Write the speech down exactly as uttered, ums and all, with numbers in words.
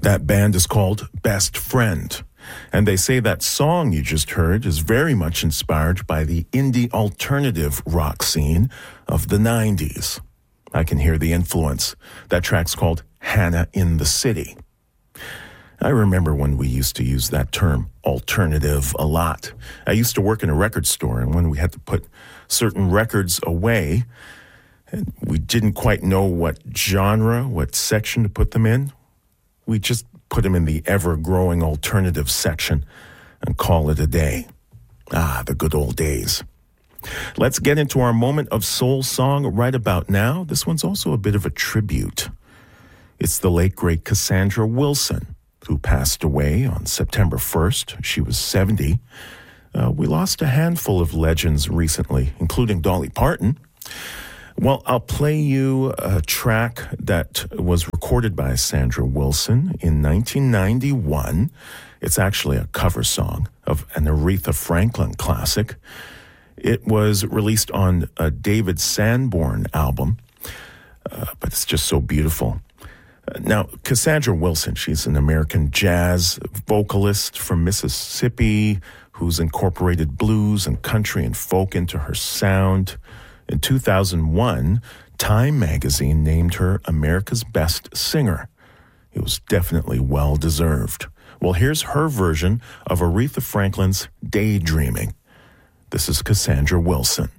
That band is called Best Friend. And they say that song you just heard is very much inspired by the indie alternative rock scene of the nineties. I can hear the influence. That track's called Hannah in the City. I remember when we used to use that term, alternative, a lot. I used to work in a record store, and when we had to put certain records away, and we didn't quite know what genre, what section to put them in, we just put them in the ever-growing alternative section and call it a day. Ah, the good old days. Let's get into our moment of soul song right about now. This one's also a bit of a tribute. It's the late, great Cassandra Wilson, who passed away on September first. She was seventy. Uh, we lost a handful of legends recently, including Dolly Parton. Well, I'll play you a track that was recorded by Sandra Wilson in nineteen ninety-one. It's actually a cover song of an Aretha Franklin classic. It was released on a David Sanborn album, uh, but it's just so beautiful. Uh, now, Cassandra Wilson, she's an American jazz vocalist from Mississippi who's incorporated blues and country and folk into her sound. In two thousand one, Time magazine named her America's Best Singer. It was definitely well-deserved. Well, here's her version of Aretha Franklin's Daydreaming. This is Cassandra Wilson.